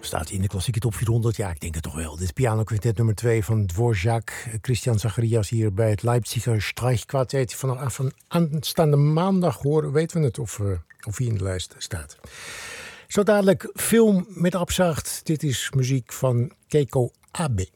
Staat hij in de klassieke top 400? Ja, ik denk het toch wel. Dit is pianoquintet nummer 2 van Dvorak. Christian Zacharias hier bij het Leipziger Streichquartet. Van aanstaande maandag horen, weten we het of hij in de lijst staat. Zo dadelijk film met Abzacht. Dit is muziek van Keiko Abe.